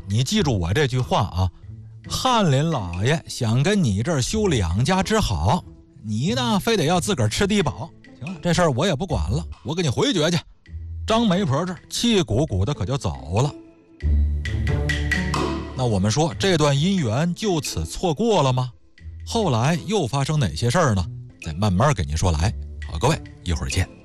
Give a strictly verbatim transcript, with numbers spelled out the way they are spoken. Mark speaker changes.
Speaker 1: 你记住我这句话啊，翰林老爷想跟你这儿修两家之好，你呢非得要自个儿吃低保。行了，这事儿我也不管了，我给你回绝去。张媒婆这儿气鼓鼓的可就走了。那我们说这段姻缘就此错过了吗？后来又发生哪些事儿呢？再慢慢给您说来。好，各位，一会儿见。